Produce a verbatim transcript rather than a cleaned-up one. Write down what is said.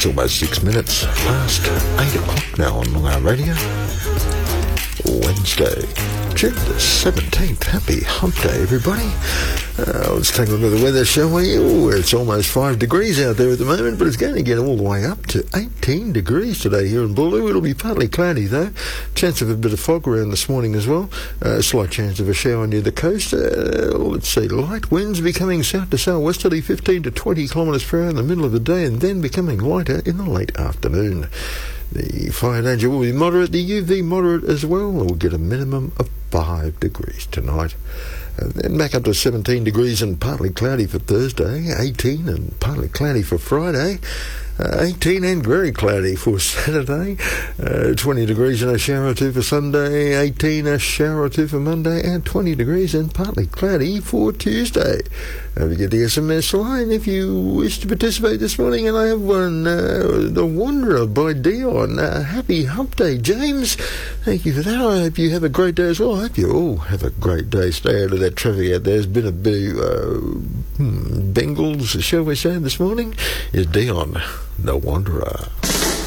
It's almost six minutes past eight o'clock now on Long Island Radio. Wednesday, June the seventeenth. Happy hump day, everybody. Uh, let's take a look at the weather, shall we? Oh, it's almost five degrees out there at the moment, but it's going to get all the way up to eighteen degrees today here in Boolaloo. It'll be partly cloudy, though. Chance of a bit of fog around this morning as well. Uh, slight chance of a shower near the coast. Uh, let's see, light winds becoming south to southwesterly, fifteen to twenty kilometres per hour in the middle of the day, and then becoming lighter in the late afternoon. The fire danger will be moderate, the U V moderate as well. We'll get a minimum of five degrees tonight. And then back up to seventeen degrees and partly cloudy for Thursday, eighteen and partly cloudy for Friday, uh, eighteen and very cloudy for Saturday, uh, twenty degrees and a shower or two for Sunday, eighteen a shower or two for Monday, and twenty degrees and partly cloudy for Tuesday. Don't forget the S M S line if you wish to participate this morning, and I have one, uh, The Wanderer by Dion. Uh, happy hump day, James. Thank you for that. I hope you have a great day as well. I hope you all have a great day. Stay out of that traffic out there. There's been a bit of uh, hmm, Bengals, shall we say, this morning. Is Dion, The Wanderer.